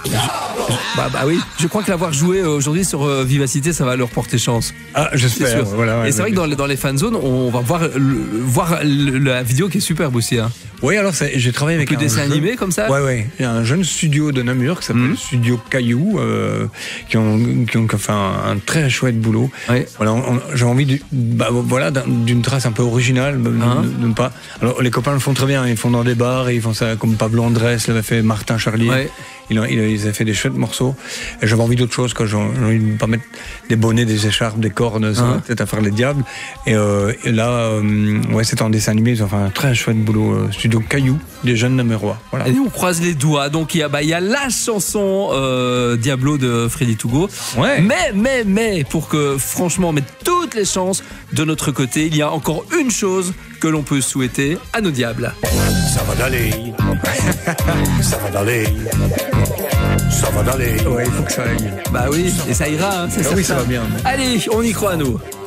Bah oui, je crois que l'avoir joué aujourd'hui sur Vivacité, ça va leur porter chance. Ah, j'espère. Voilà, et c'est vrai que dans les fan zones, on va voir la vidéo qui est superbe aussi. Hein. Oui, alors j'ai travaillé avec un dessin animé comme ça. Ouais. Il y a un jeune studio de Namur qui s'appelle Studio Caillou, qui ont fait un très chouette boulot. Ouais. Voilà, j'ai envie d'une trace un peu originale, de pas. Alors les copains le font très bien, ils font dans des bars, et ils font ça comme Pablo Andrés l'avait fait, Martin Charlier. Ouais. Ils avaient fait des chouettes morceaux. Et j'avais envie d'autre chose, j'ai envie de ne pas mettre des bonnets, des écharpes, des cornes, peut-être à faire les diables. Et là, c'est en dessin animé, ils ont fait un très chouette boulot. Studio Caillou, des jeunes Namurois. Voilà. Et on croise les doigts. Donc il y a la chanson Diablo de Freddy Tougo. Ouais. Mais pour que franchement on mette toutes les chances de notre côté, il y a encore une chose que l'on peut souhaiter à nos diables. Ça va d'aller. Ça va d'aller. Ça va d'aller. Ouais, il faut que ça aille. Bah oui, et ça ira, hein, c'est oui, ça va bien. Allez, on y croit à nous.